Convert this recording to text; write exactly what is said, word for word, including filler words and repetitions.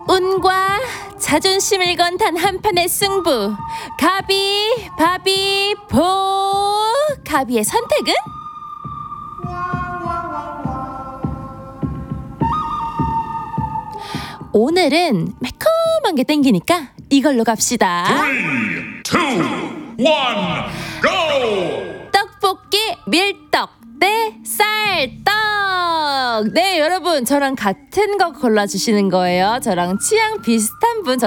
운과 자존심을 건 단 한 판의 승부. 가비, 바비, 보. 가비의 선택은? 오늘은 매콤한 게 땡기니까 이걸로 갑시다. three, two, one, go! 떡볶이 밀떡 대 쌀떡. 네, 여러분 저랑 같은 거 골라주시는 거예요. 저랑 취향 비슷한 분